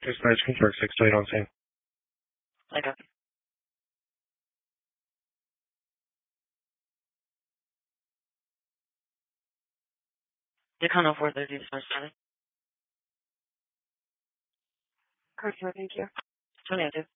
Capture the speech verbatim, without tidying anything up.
Dispatch control six to eight on scene. I copy. Decon four thirty dispatch started. Correct, thank you. twenty-two.